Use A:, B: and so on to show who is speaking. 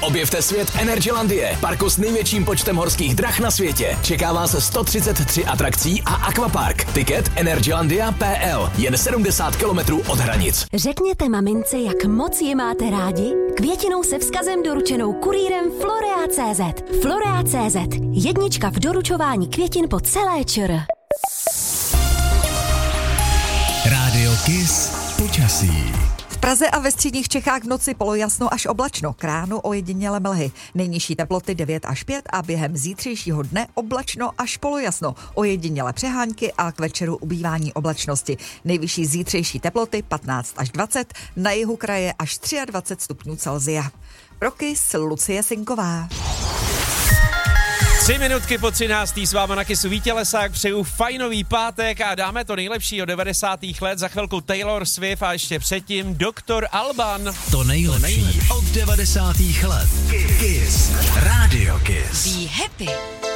A: Objevte svět Energylandie, parku s největším počtem horských drah na světě. Čeká vás 133 atrakcí a akvapark. Tiket energylandia.pl, jen 70 kilometrů od hranic.
B: Řekněte mamince, jak moc je máte rádi? Květinou se vzkazem doručenou kurýrem Florea.cz. Florea.cz. Jednička v doručování květin po celé ČR.
C: Rádio Kiss počasí.
D: V Praze a ve středních Čechách v noci polojasno až oblačno, k ránu ojediněle mlhy. Nejnižší teploty 9 až 5 a během zítřejšího dne oblačno až polojasno, ojediněle přehánky a k večeru ubývání oblačnosti. Nejvyšší zítřejší teploty 15 až 20, na jihu kraje až 23 stupňů Celsia. Pro Kiss Lucie Sinková.
E: 3 minutky po 13. s váma na Kissu Vítě Lesák, přeju fajnový pátek a dáme to nejlepší od 90. let, za chvilku Taylor Swift a ještě předtím Dr. Alban.
C: To nejlepší od 90. let. Kiss. Radio Kiss.
B: Be happy.